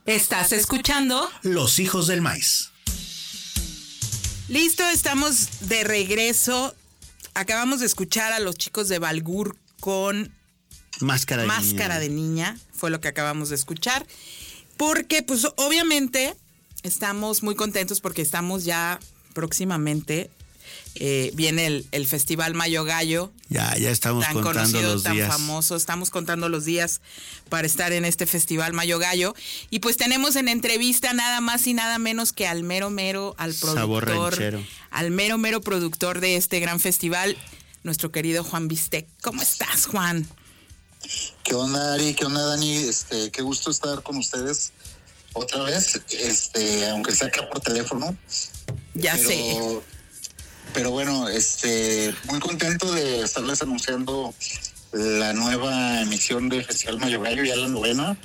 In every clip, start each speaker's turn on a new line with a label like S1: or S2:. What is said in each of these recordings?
S1: Estás escuchando
S2: Los Hijos del Maíz.
S1: Listo, estamos de regreso. Acabamos de escuchar a los chicos de Balgur con
S2: Máscara
S1: de Niña. Fue lo que acabamos de escuchar. Porque, pues, obviamente, estamos muy contentos porque estamos ya próximamente. Viene el Festival Mayo Gallo.
S2: Ya estamos
S1: tan
S2: contando
S1: conocido,
S2: los
S1: tan
S2: días.
S1: famoso. Estamos contando los días para estar en este Festival Mayo Gallo. Y pues tenemos en entrevista nada más y nada menos que al mero, al
S2: Sabor
S1: productor.
S2: ranchero.
S1: Al mero productor de este gran festival, nuestro querido Juan Bistec. ¿Cómo estás, Juan?
S3: ¿Qué onda, Ari? ¿Qué onda, Dani? Qué gusto estar con ustedes otra vez, aunque sea acá por teléfono.
S1: Ya sé.
S3: Pero bueno, muy contento de estarles anunciando la nueva emisión del Festival Mayo Gallo, ya la 9ª.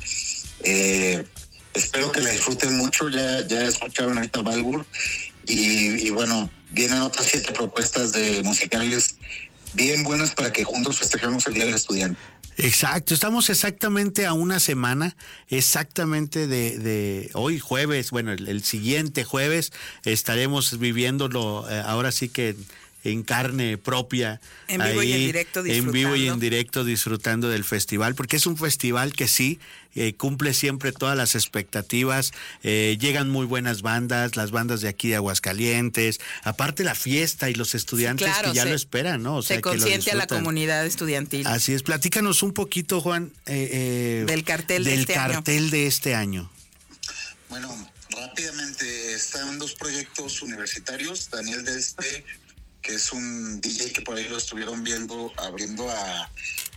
S3: Espero que la disfruten mucho, ya escucharon ahorita Balgur. Y bueno, vienen otras 7 propuestas de musicales bien buenas para que juntos festejemos el Día del Estudiante.
S2: Exacto, estamos exactamente a una semana, exactamente de hoy jueves, bueno, el siguiente jueves estaremos viviéndolo, ahora sí que en carne propia.
S1: En vivo y en directo disfrutando.
S2: En vivo y en directo disfrutando del festival, porque es un festival que sí cumple siempre todas las expectativas. Llegan muy buenas bandas, las bandas de aquí de Aguascalientes, aparte la fiesta y los estudiantes, sí, claro, que ya lo esperan, ¿no? O sea,
S1: se consiente a la comunidad estudiantil.
S2: Así es, platícanos un poquito, Juan,
S1: del cartel
S2: de este año.
S3: Bueno, rápidamente, están 2 proyectos universitarios. Daniel Deste, que es un DJ que por ahí lo estuvieron viendo, abriendo a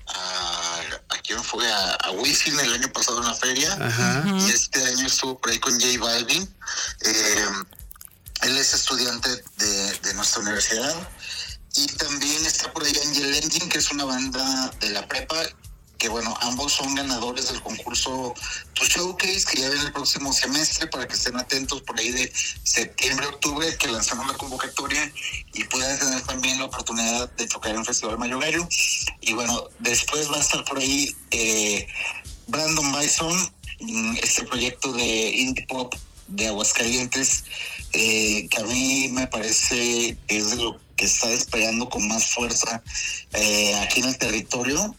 S3: quién fue, a Wisin el año pasado en la feria.
S2: Ajá.
S3: Y este año estuvo por ahí con J Balvin. Él es estudiante de nuestra universidad. Y también está por ahí Angel Engine, que es una banda de la prepa, que bueno, ambos son ganadores del concurso To Showcase, que ya viene el próximo semestre, para que estén atentos por ahí de septiembre, octubre, que lanzamos la convocatoria y puedan tener también la oportunidad de tocar en Festival Mayo Gallo. Y bueno, después va a estar por ahí Brandon Bison, este proyecto de indie pop de Aguascalientes, que a mí me parece que es de lo que está despegando con más fuerza aquí en el territorio.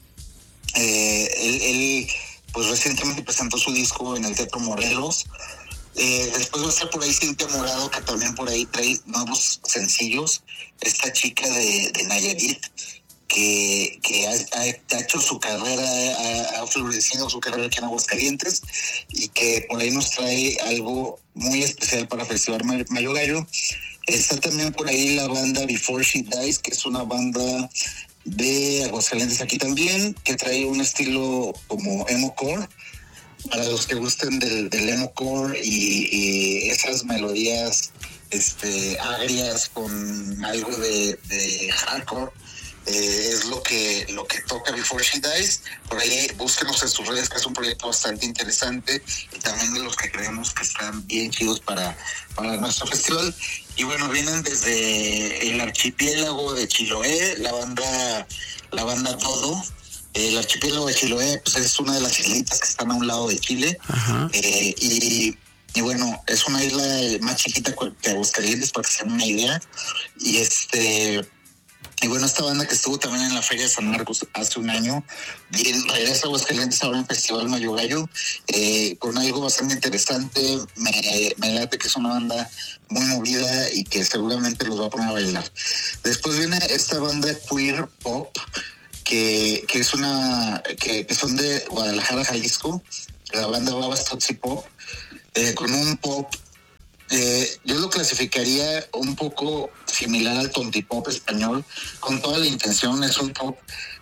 S3: Él pues recientemente presentó su disco en el Teatro Morelos. Después va a estar por ahí Cintia Morado, que también por ahí trae nuevos sencillos. Esta chica de Nayarit, que ha hecho su carrera, ha florecido su carrera aquí en Aguascalientes, y que por ahí nos trae algo muy especial para Festival Mayo Gallo. Está también por ahí la banda Before She Dies, que es una banda de Aguascalientes aquí también, que trae un estilo como emo-core, para los que gusten del emo-core y esas melodías agrias con algo de hardcore. Es lo que toca Before She Dies. Por ahí búsquenos en sus redes, que es un proyecto bastante interesante y también de los que creemos que están bien chidos para nuestro festival. Y bueno, vienen desde el archipiélago de Chiloé, la banda Todo. El archipiélago de Chiloé pues es una de las islitas que están a un lado de Chile. Y bueno, es una isla más chiquita que Aguascalientes, para que se den una idea. Y bueno, esta banda que estuvo también en la Feria de San Marcos hace un año, regresa a Aguascalientes ahora en Festival Mayo Gallo, con algo bastante interesante. Me late que es una banda muy movida y que seguramente los va a poner a bailar. Después viene esta banda Queer Pop, que es que son de Guadalajara, Jalisco, la banda Babas Tootsie Pop, con un pop. Yo lo clasificaría un poco similar al tontipop español, con toda la intención. Es un pop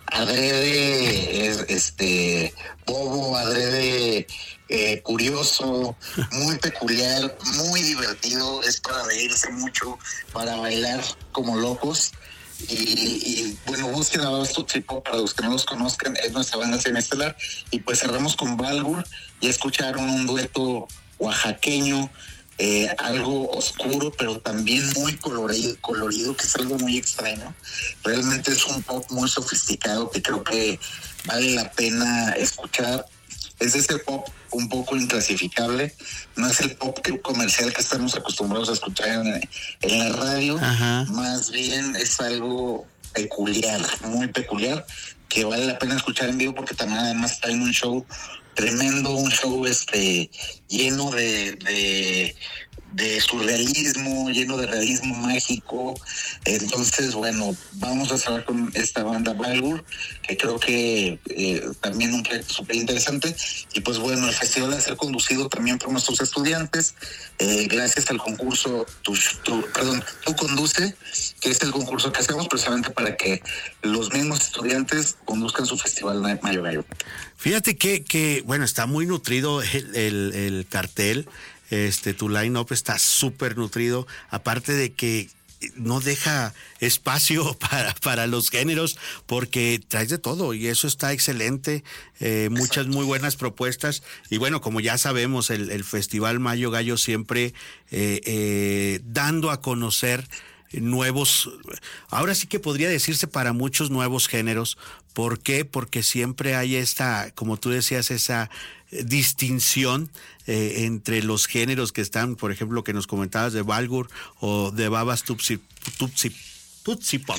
S3: adrede, bobo, adrede, curioso, muy peculiar, muy divertido. Es para reírse mucho, para bailar como locos. Y bueno, busquen a Babas Tootsie Pop para los que no los conozcan, es nuestra banda semiestelar. Y pues cerramos con Balgur. Ya escucharon un dueto oaxaqueño, algo oscuro, pero también muy colorido, que es algo muy extraño. Realmente es un pop muy sofisticado que creo que vale la pena escuchar. Es de ese pop un poco inclasificable, no es el pop comercial que estamos acostumbrados a escuchar en la radio.
S2: Ajá.
S3: Más bien es algo peculiar, muy peculiar, que vale la pena escuchar en vivo porque también además traen un show tremendo, un show lleno de surrealismo, lleno de realismo mágico. Entonces, bueno, vamos a cerrar con esta banda Balgur, que creo que también un proyecto súper interesante. Y pues bueno, el festival va a ser conducido también por nuestros estudiantes, gracias al concurso Tú Conduce, que es el concurso que hacemos precisamente para que los mismos estudiantes conduzcan su festival Mayo Gallo.
S2: Fíjate que bueno, está muy nutrido el cartel. Tu line-up está súper nutrido, aparte de que no deja espacio para los géneros, porque traes de todo y eso está excelente. Muchas muy buenas propuestas. Y bueno, como ya sabemos, el Festival Mayo Gallo siempre dando a conocer nuevos, ahora sí que podría decirse para muchos nuevos géneros. ¿Por qué? Porque siempre hay esta, como tú decías, esa distinción entre los géneros que están, por ejemplo, que nos comentabas de Balgur o de Babas Tutsi Pop.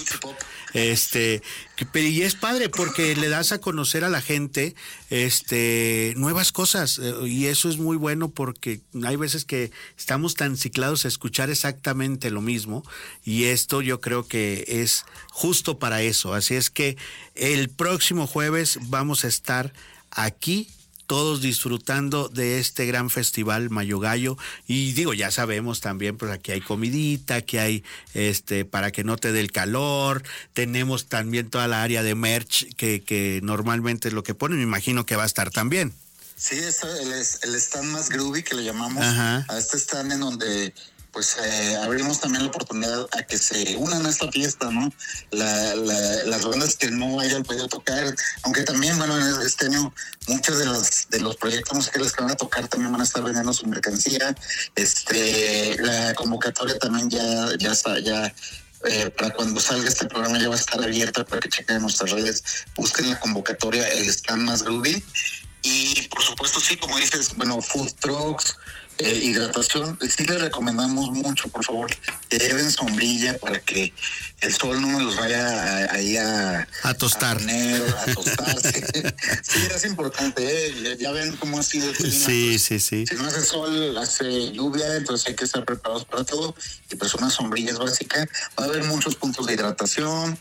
S2: Y es padre porque le das a conocer a la gente nuevas cosas, y eso es muy bueno porque hay veces que estamos tan ciclados a escuchar exactamente lo mismo, y esto yo creo que es justo para eso. Así es que el próximo jueves vamos a estar aquí todos disfrutando de este gran festival Mayo Gallo. Y digo, ya sabemos también, pues aquí hay comidita, aquí hay para que no te dé el calor. Tenemos también toda la área de merch que normalmente es lo que ponen. Me imagino que va a estar también.
S3: Sí, es el stand más groovy que le llamamos.
S2: Ajá.
S3: A este stand en donde pues abrimos también la oportunidad a que se unan a esta fiesta, ¿no? Las bandas que no hayan podido tocar, aunque también, bueno, este año muchos de los proyectos musicales que van a tocar también van a estar vendiendo su mercancía. La convocatoria también ya está, para cuando salga este programa ya va a estar abierta para que chequen nuestras redes, busquen la convocatoria, el stand más groovy. Y por supuesto, sí, como dices, bueno, food trucks, hidratación, sí les recomendamos mucho, por favor, que lleven sombrilla para que el sol no me los vaya ahí a
S2: tostar.
S3: A tostarse. Sí, es importante, ya ven cómo ha sido el clima.
S2: Sí.
S3: Si no hace sol, hace lluvia, entonces hay que estar preparados para todo, y pues una sombrilla es básica. Va a haber muchos puntos de hidratación.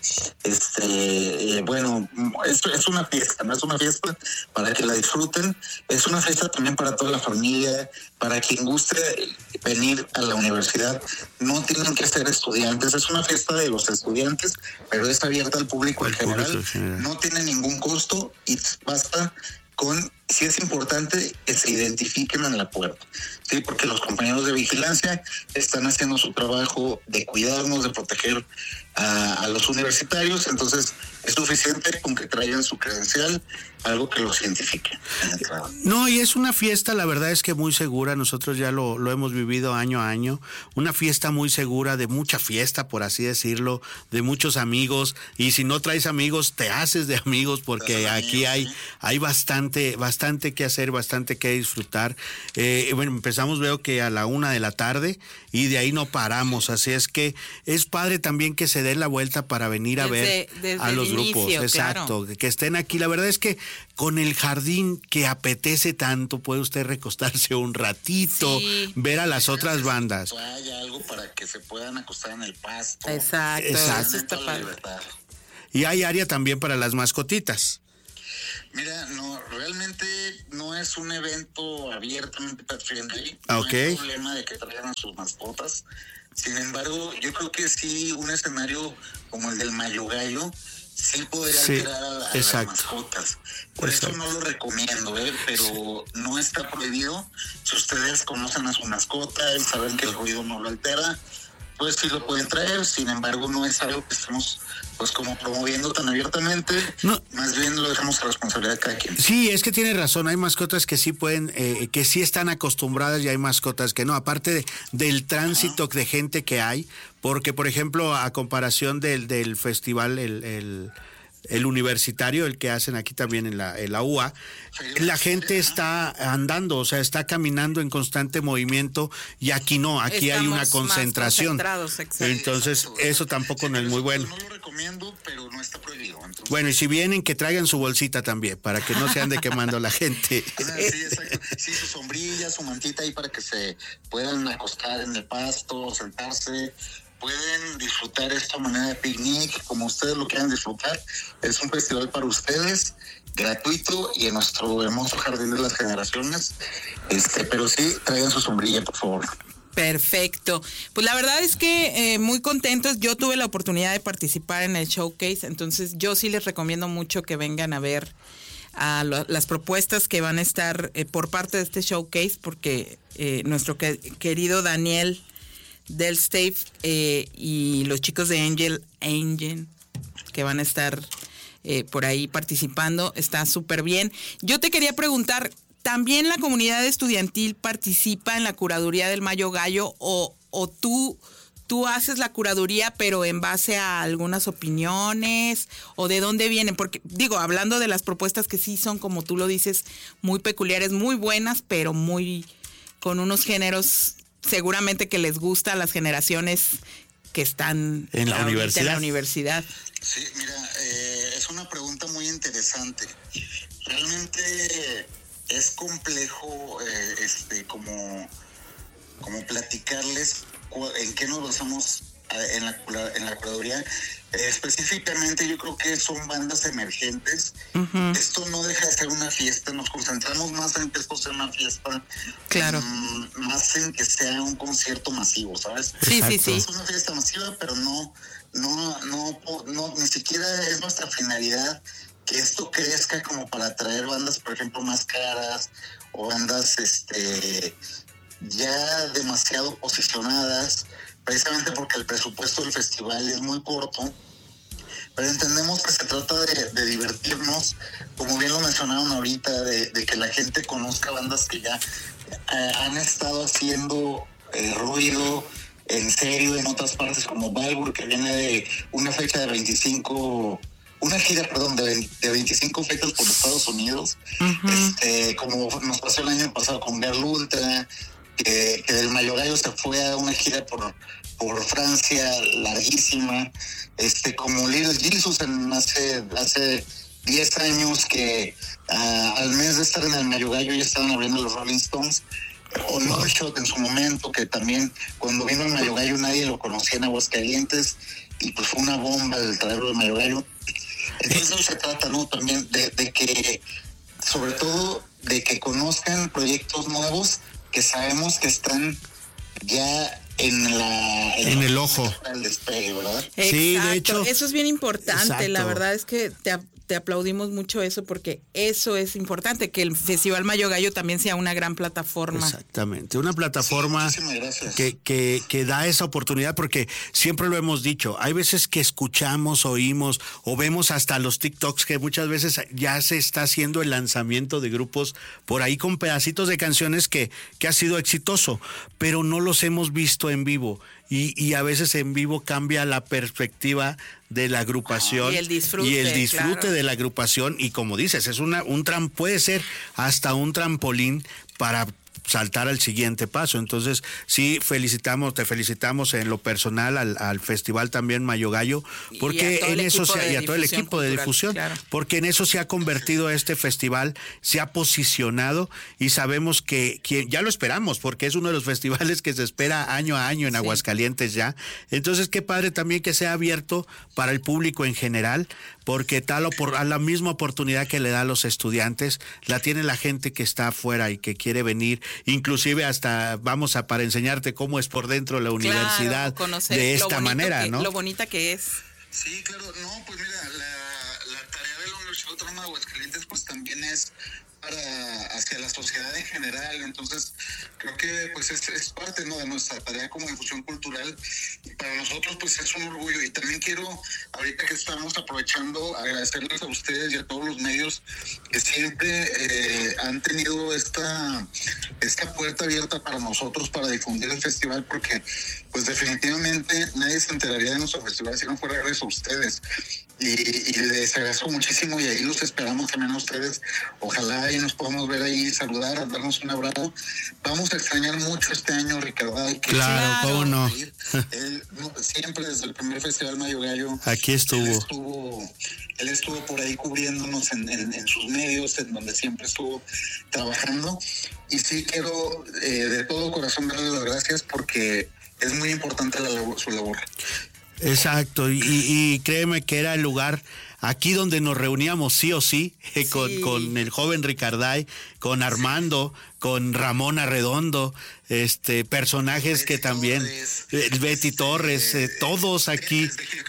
S3: Bueno, esto es una fiesta, no es una fiesta para que la disfruten, es una fiesta también para toda la familia, para quien guste venir a la universidad. No tienen que ser estudiantes, es una fiesta de los estudiantes, pero es abierta al público en general. No tiene ningún costo y basta con, sí es importante que se identifiquen en la puerta, sí, porque los compañeros de vigilancia están haciendo su trabajo de cuidarnos, de proteger a los universitarios. Entonces es suficiente con que traigan su credencial, algo que los identifique.
S2: No, y es una fiesta, la verdad es que muy segura. Nosotros ya lo hemos vivido año a año. Una fiesta muy segura, de mucha fiesta, por así decirlo, de muchos amigos. Y si no traes amigos, te haces de amigos, porque aquí hay bastante que hacer, bastante que disfrutar. Bueno, empezamos, veo que a la 1:00 p.m, y de ahí no paramos. Así es que es padre también que se den la vuelta para venir a ver a los grupos. Exacto, claro. Que estén aquí. La verdad es que con el jardín que apetece tanto, puede usted recostarse un ratito, sí, ver a las otras bandas.
S3: Hay algo para que se puedan acostar en el pasto.
S1: Exacto. Eso está padre.
S2: Y hay área también para las mascotitas.
S3: Mira, no, realmente no es un evento abiertamente pet friendly.
S2: Okay.
S3: No hay problema de que traigan a sus mascotas. Sin embargo, yo creo que sí, un escenario como el del Mayo Gallo sí podría alterar a las mascotas. Por eso no lo recomiendo, pero no está prohibido. Si ustedes conocen a su mascota y saben que el ruido no lo altera, pues sí lo pueden traer. Sin embargo, no es algo que estemos pues como promoviendo tan abiertamente. No. Más bien lo dejamos a responsabilidad de cada quien.
S2: Sí, es que tiene razón. Hay mascotas que sí pueden, que sí están acostumbradas, y hay mascotas que no. Aparte del tránsito de gente que hay, porque por ejemplo, a comparación del festival, el universitario, el que hacen aquí también en la UA, la gente está andando, o sea, está caminando en constante movimiento, y aquí no, aquí hay una concentración. Entonces, eso tampoco no es muy bueno.
S3: No lo recomiendo, pero no está prohibido. Entonces...
S2: Bueno, y si vienen, que traigan su bolsita también, para que no se ande quemando la gente.
S3: Sí, exacto. Sí, su sombrilla, su mantita ahí para que se puedan acostar en el pasto, sentarse. Pueden disfrutar esta manera de picnic como ustedes lo quieran disfrutar. Es un festival para ustedes, gratuito y en nuestro hermoso Jardín de las Generaciones. Pero sí, traigan su sombrilla, por favor.
S1: Perfecto. Pues la verdad es que muy contentos. Yo tuve la oportunidad de participar en el showcase, entonces yo sí les recomiendo mucho que vengan a ver a las propuestas que van a estar por parte de este showcase, porque nuestro querido Daniel del Stave y los chicos de Angel que van a estar por ahí participando, está súper bien. Yo te quería preguntar, ¿también la comunidad estudiantil participa en la curaduría del Mayo Gallo o tú haces la curaduría pero en base a algunas opiniones, o de dónde vienen? Porque digo, hablando de las propuestas que sí son, como tú lo dices, muy peculiares, muy buenas, pero muy con unos géneros seguramente que les gusta a las generaciones que están
S2: en la
S1: universidad.
S3: Sí, mira, es una pregunta muy interesante. Realmente es complejo como platicarles en qué nos basamos en la curaduría. Específicamente yo creo que son bandas emergentes. Uh-huh. Esto no deja de ser una fiesta, nos concentramos más en que esto sea una fiesta,
S1: claro,
S3: más en que sea un concierto masivo, ¿sabes?
S1: Sí.
S3: Es una fiesta masiva, pero no, ni siquiera es nuestra finalidad que esto crezca como para atraer bandas, por ejemplo, más caras, o bandas ya demasiado posicionadas, precisamente porque el presupuesto del festival es muy corto. Pero entendemos que se trata de divertirnos, como bien lo mencionaron ahorita, de que la gente conozca bandas que ya han estado haciendo ruido en serio en otras partes, como Balbur, que viene de una fecha de 25... Una gira, de 25 fechas por Estados Unidos. Uh-huh. Como nos pasó el año pasado con Girl Ultra, que del Mayo Gallo se fue a una gira por Francia larguísima, como Little Jesus hace 10 años, que al mes de estar en el Mayo Gallo ya estaban abriendo los Rolling Stones, o No Shot en su momento, que también cuando vino el Mayo Gallo nadie lo conocía en Aguascalientes, y pues fue una bomba el traerlo del Mayo Gallo. Entonces eso se trata, ¿no? También de que, sobre todo, de que conozcan proyectos nuevos que sabemos que están ya en
S2: el ojo.
S3: El despegue, ¿verdad?
S1: Exacto. Sí, de hecho. Eso es bien importante. Exacto. La verdad es que te aplaudimos mucho eso, porque eso es importante, que el Festival Mayo Gallo también sea una gran plataforma.
S2: Exactamente, una plataforma que da esa oportunidad, porque siempre lo hemos dicho, hay veces que escuchamos, oímos o vemos hasta los TikToks que muchas veces ya se está haciendo el lanzamiento de grupos por ahí con pedacitos de canciones que ha sido exitoso, pero no los hemos visto en vivo. Y a veces en vivo cambia la perspectiva de la agrupación
S1: y el disfrute
S2: claro, de la agrupación, y como dices, es puede ser hasta un trampolín para saltar al siguiente paso. Entonces sí, te felicitamos en lo personal al festival también Mayo Gallo, porque en eso y a todo el equipo de difusión, claro, porque en eso se ha convertido este festival, se ha posicionado, y sabemos que ya lo esperamos, porque es uno de los festivales que se espera año a año en Aguascalientes ya. Entonces qué padre también que sea abierto para el público en general, porque a la misma oportunidad que le da a los estudiantes, la tiene la gente que está afuera y que quiere venir, inclusive hasta para enseñarte cómo es por dentro la universidad, conocer de esta manera, ¿no?
S1: Lo bonita que es.
S3: Sí, claro, no, pues mira, la tarea de la Universidad Autónoma de Aguascalientes pues también es hacia la sociedad en general. Entonces creo que pues es parte, ¿no?, de nuestra tarea como difusión cultural, y para nosotros pues es un orgullo. Y también quiero, ahorita que estamos aprovechando, agradecerles a ustedes y a todos los medios que siempre han tenido esta puerta abierta para nosotros para difundir el festival, porque pues definitivamente nadie se enteraría de nuestro festival si no fuera gracias a ustedes. Y les agradezco muchísimo y ahí los esperamos también a ustedes. Ojalá y nos podamos ver ahí, saludar, darnos un abrazo. Vamos a extrañar mucho este año, Ricardo.
S2: Claro, cómo no.
S3: Él siempre desde el primer Festival Mayo Gallo.
S2: Aquí estuvo.
S3: Él estuvo por ahí cubriéndonos en sus medios, en donde siempre estuvo trabajando. Y sí quiero de todo corazón darle las gracias porque es muy importante su labor.
S2: Exacto, y créeme que era el lugar aquí donde nos reuníamos sí o sí, con el joven Ricarday, con Armando, con Ramón Arredondo, personajes Betty que también, Betty Torres, todos aquí.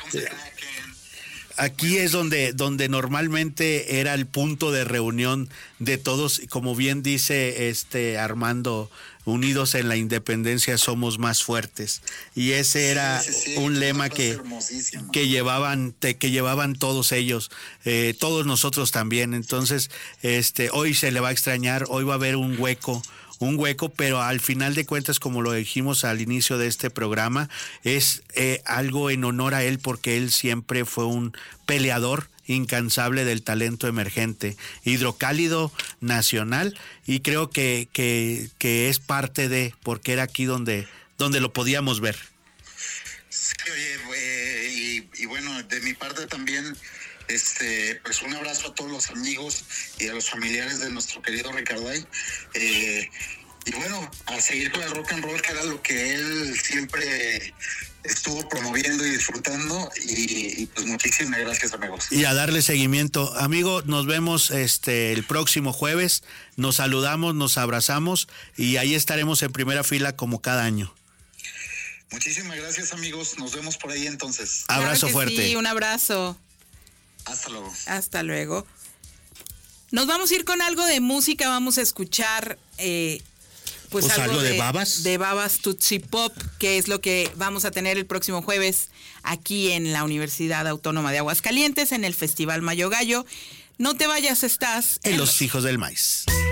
S2: Aquí es donde normalmente era el punto de reunión de todos, como bien dice Armando, unidos en la independencia somos más fuertes. Y ese era un lema que llevaban todos ellos, todos nosotros también. Entonces, hoy se le va a extrañar, hoy va a haber un hueco, pero al final de cuentas, como lo dijimos al inicio de este programa, es algo en honor a él, porque él siempre fue un peleador incansable del talento emergente, Hidrocálido nacional, y creo que es parte de, porque era aquí donde lo podíamos ver.
S3: Sí, oye, y bueno, de mi parte también, pues un abrazo a todos los amigos y a los familiares de nuestro querido Ricarday. Y bueno, a seguir con el rock and roll, que era lo que él siempre estuvo promoviendo y disfrutando, y pues muchísimas gracias, amigos.
S2: Y a darle seguimiento. Amigo, nos vemos el próximo jueves, nos saludamos, nos abrazamos y ahí estaremos en primera fila como cada año.
S3: Muchísimas gracias, amigos, nos vemos por ahí entonces.
S2: Abrazo fuerte.
S1: Sí, un abrazo.
S3: Hasta luego.
S1: Hasta luego. Nos vamos a ir con algo de música, vamos a escuchar pues algo
S2: de Babas.
S1: De Babas Tutsi Pop, que es lo que vamos a tener el próximo jueves aquí en la Universidad Autónoma de Aguascalientes, en el Festival Mayo Gallo. No te vayas, estás
S2: en Los Hijos del Maíz.